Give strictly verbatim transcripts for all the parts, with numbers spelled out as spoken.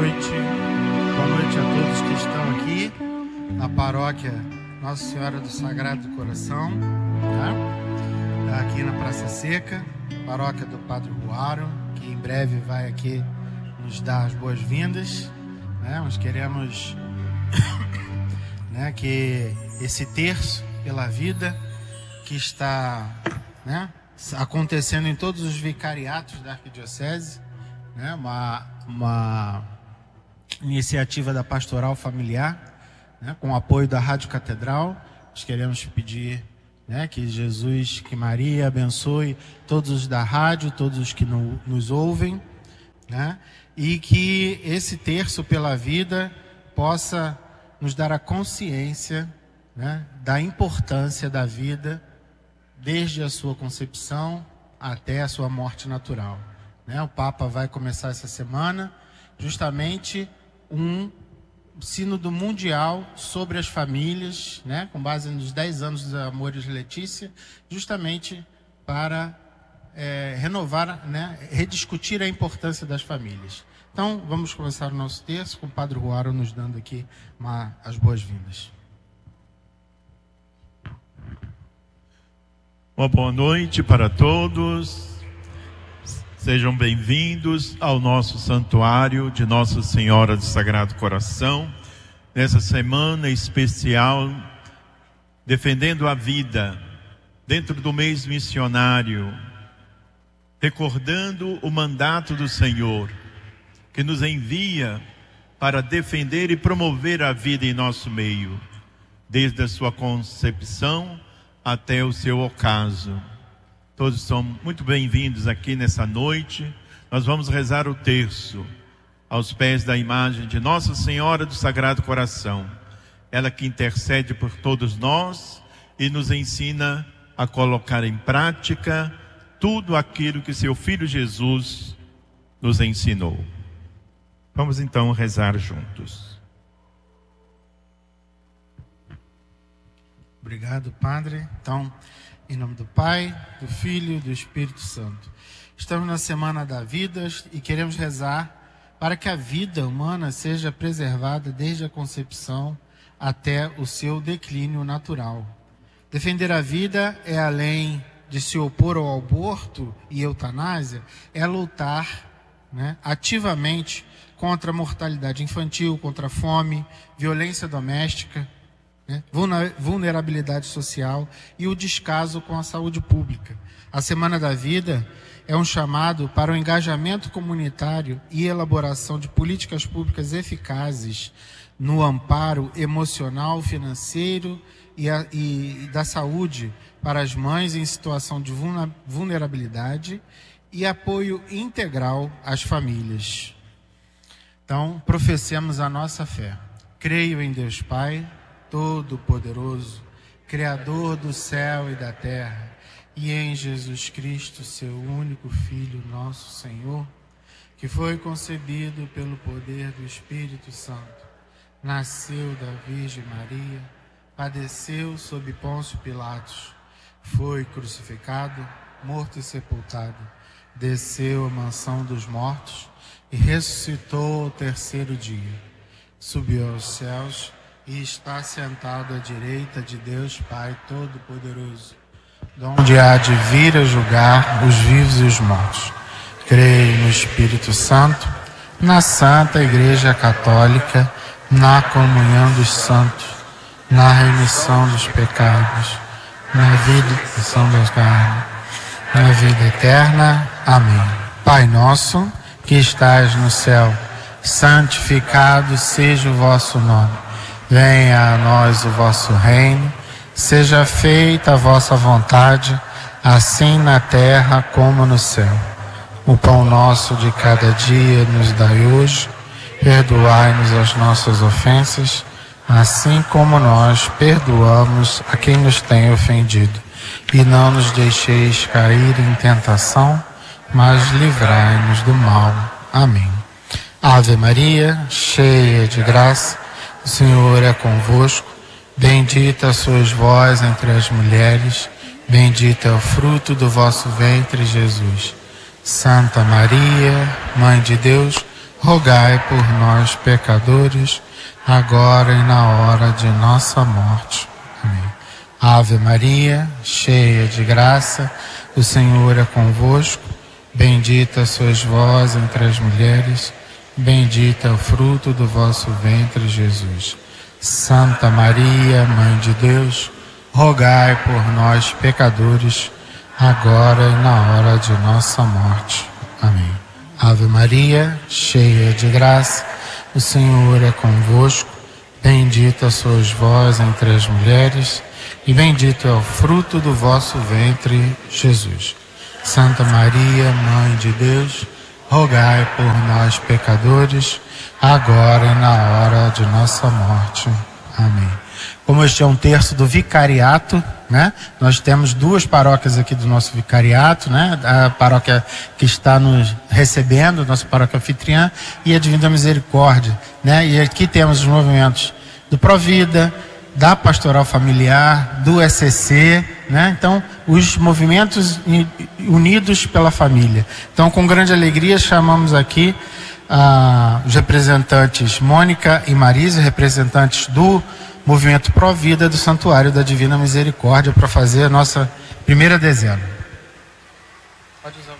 noite. Boa noite a todos que estão aqui na paróquia Nossa Senhora do Sagrado Coração, tá? Aqui na Praça Seca, paróquia do Padre Ruaro, que em breve vai aqui nos dar as boas-vindas, né? Nós queremos né, que esse terço pela vida que está, né, acontecendo em todos os vicariatos da Arquidiocese, né, uma, uma iniciativa da Pastoral Familiar, né, com o apoio da Rádio Catedral. Nós queremos pedir, né, que Jesus, que Maria abençoe todos os da rádio, todos os que no, nos ouvem, né, e que esse terço pela vida possa nos dar a consciência, né, da importância da vida desde a sua concepção até a sua morte natural, né? O Papa vai começar essa semana justamente um sínodo mundial sobre as famílias, né, com base nos dez anos dos Amores Letícia, justamente para é, renovar, né, rediscutir a importância das famílias. Então, vamos começar o nosso texto com o Padre Ruaro nos dando aqui uma, as boas-vindas. Uma boa noite para todos. Sejam bem-vindos ao nosso santuário de Nossa Senhora do Sagrado Coração, nessa semana especial, defendendo a vida, dentro do mês missionário, recordando o mandato do Senhor, que nos envia para defender e promover a vida em nosso meio, desde a sua concepção até o seu ocaso. Todos são muito bem-vindos aqui nessa noite. Nós vamos rezar o terço aos pés da imagem de Nossa Senhora do Sagrado Coração, ela que intercede por todos nós e nos ensina a colocar em prática tudo aquilo que seu Filho Jesus nos ensinou. Vamos então rezar juntos. Obrigado, Padre. Então, em nome do Pai, do Filho e do Espírito Santo. Estamos na Semana da Vida e queremos rezar para que a vida humana seja preservada desde a concepção até o seu declínio natural. Defender a vida é, além de se opor ao aborto e eutanásia, é lutar, né, ativamente contra a mortalidade infantil, contra a fome, violência doméstica, né, vulnerabilidade social e o descaso com a saúde pública. A Semana da Vida é um chamado para o engajamento comunitário e elaboração de políticas públicas eficazes no amparo emocional, financeiro e, a, e da saúde para as mães em situação de vulnerabilidade e apoio integral às famílias. Então, professemos a nossa fé. Creio em Deus Pai Todo-Poderoso, Criador do céu e da terra, e em Jesus Cristo, seu único Filho, nosso Senhor, que foi concebido pelo poder do Espírito Santo, nasceu da Virgem Maria, padeceu sob Pôncio Pilatos, foi crucificado, morto e sepultado, desceu à mansão dos mortos e ressuscitou ao terceiro dia, subiu aos céus e está sentado à direita de Deus Pai Todo-Poderoso, donde há de vir a julgar os vivos e os mortos. Creio no Espírito Santo, na Santa Igreja Católica, na comunhão dos santos, na remissão dos pecados, na vida das carnes, na vida eterna. Amém. Pai nosso, que estás no céu, santificado seja o vosso nome. Venha a nós o vosso reino, seja feita a vossa vontade, assim na terra como no céu. O pão nosso de cada dia nos dai hoje, perdoai-nos as nossas ofensas, assim como nós perdoamos a quem nos tem ofendido. E não nos deixeis cair em tentação, mas livrai-nos do mal. Amém. Ave Maria, cheia de graça, o Senhor é convosco, bendita sois vós entre as mulheres, bendito é o fruto do vosso ventre, Jesus. Santa Maria, Mãe de Deus, rogai por nós, pecadores, agora e na hora de nossa morte. Amém. Ave Maria, cheia de graça, o Senhor é convosco. Bendita sois vós entre as mulheres, bendito é o fruto do vosso ventre, Jesus. Santa Maria, Mãe de Deus, rogai por nós, pecadores, agora e na hora de nossa morte. Amém. Ave Maria, cheia de graça, o Senhor é convosco. Bendita sois vós entre as mulheres, e bendito é o fruto do vosso ventre, Jesus. Santa Maria, Mãe de Deus, rogai por nós, pecadores, agora e na hora de nossa morte. Amém. Como este é um terço do vicariato, né? Nós temos duas paróquias aqui do nosso vicariato, né? A paróquia que está nos recebendo, nossa paróquia anfitriã, e a Divina Misericórdia, né? E aqui temos os movimentos do Provida, da Pastoral Familiar, do E C C, né? Então, os movimentos unidos pela família. Então, com grande alegria, chamamos aqui ah, os representantes Mônica e Marisa, representantes do Movimento Provida do Santuário da Divina Misericórdia, para fazer a nossa primeira dezena. Pode usar.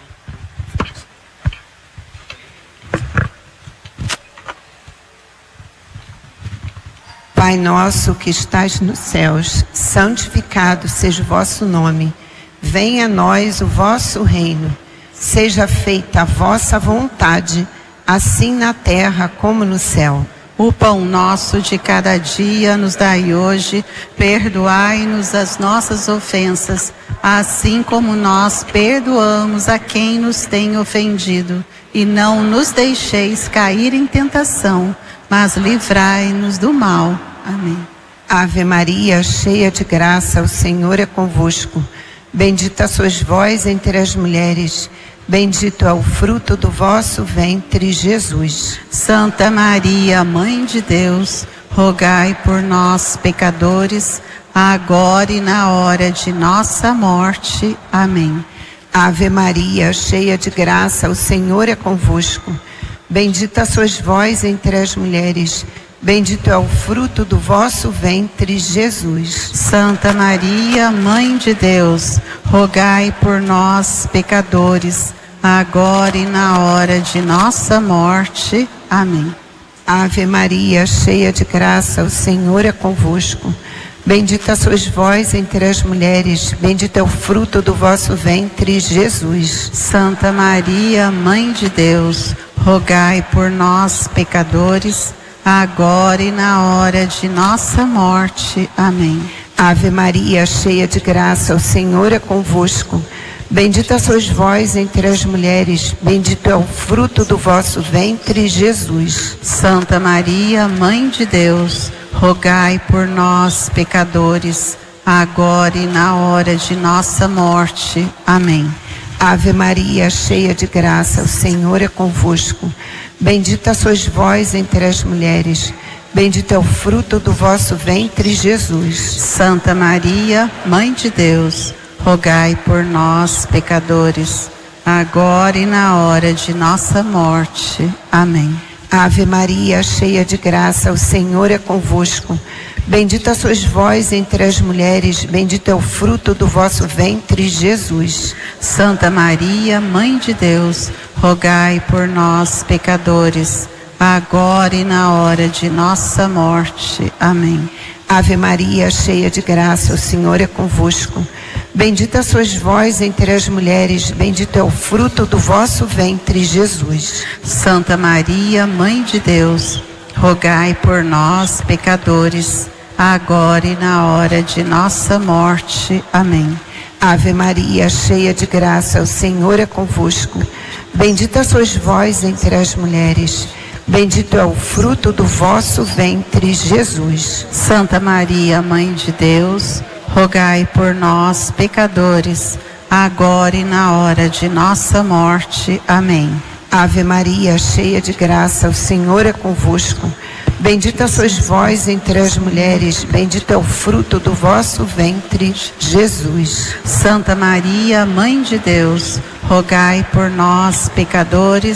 Pai nosso que estás nos céus, santificado seja o vosso nome. Venha a nós o vosso reino. Seja feita a vossa vontade, assim na terra como no céu. O pão nosso de cada dia nos dai hoje, perdoai-nos as nossas ofensas, assim como nós perdoamos a quem nos tem ofendido. E não nos deixeis cair em tentação, mas livrai-nos do mal. Amém. Ave Maria, cheia de graça, o Senhor é convosco. Bendita sois vós entre as mulheres, bendito é o fruto do vosso ventre, Jesus. Santa Maria, Mãe de Deus, rogai por nós, pecadores, agora e na hora de nossa morte. Amém. Ave Maria, cheia de graça, o Senhor é convosco. Bendita sois vós entre as mulheres, bendito é o fruto do vosso ventre, Jesus. Santa Maria, Mãe de Deus, rogai por nós, pecadores, agora e na hora de nossa morte. Amém. Ave Maria, cheia de graça, o Senhor é convosco. Bendita sois vós entre as mulheres, bendito é o fruto do vosso ventre, Jesus. Santa Maria, Mãe de Deus, rogai por nós, pecadores, agora e na hora de nossa morte. Amém. Ave Maria, cheia de graça, o Senhor é convosco. Bendita sois vós entre as mulheres, bendito é o fruto do vosso ventre, Jesus. Santa Maria, Mãe de Deus, rogai por nós, pecadores, agora e na hora de nossa morte. Amém. Ave Maria, cheia de graça, o Senhor é convosco. Bendita sois vós entre as mulheres, bendito é o fruto do vosso ventre, Jesus. Santa Maria, Mãe de Deus, rogai por nós, pecadores, agora e na hora de nossa morte. Amém. Ave Maria, cheia de graça, o Senhor é convosco. Bendita sois vós entre as mulheres, bendito é o fruto do vosso ventre, Jesus. Santa Maria, Mãe de Deus, rogai por nós, pecadores, agora e na hora de nossa morte. Amém. Ave Maria, cheia de graça, o Senhor é convosco. Bendita sois vós entre as mulheres, bendito é o fruto do vosso ventre, Jesus. Santa Maria, Mãe de Deus, rogai por nós, pecadores, agora e na hora de nossa morte. Amém. Ave Maria, cheia de graça, o Senhor é convosco. Bendita sois vós entre as mulheres, bendito é o fruto do vosso ventre, Jesus. Santa Maria, Mãe de Deus, rogai por nós, pecadores, agora e na hora de nossa morte. Amém. Ave Maria, cheia de graça, o Senhor é convosco. Bendita sois vós entre as mulheres, bendito é o fruto do vosso ventre, Jesus. Santa Maria, Mãe de Deus, rogai por nós, pecadores,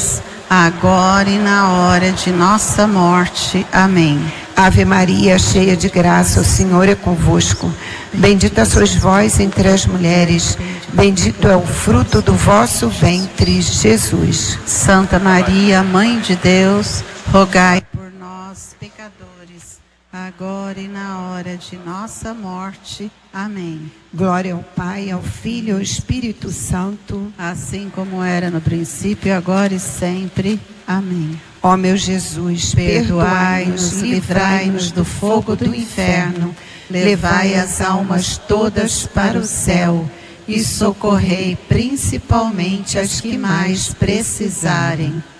agora e na hora de nossa morte. Amém. Ave Maria, cheia de graça, o Senhor é convosco. Bendita sois vós entre as mulheres, bendito é o fruto do vosso ventre, Jesus. Santa Maria, Mãe de Deus, rogai por nós, pecadores, agora e na hora de nossa morte. Amém. Glória ao Pai, ao Filho e ao Espírito Santo, assim como era no princípio, agora e sempre. Amém. Ó meu Jesus, perdoai-nos, livrai-nos do fogo do inferno, levai as almas todas para o céu e socorrei principalmente as que mais precisarem.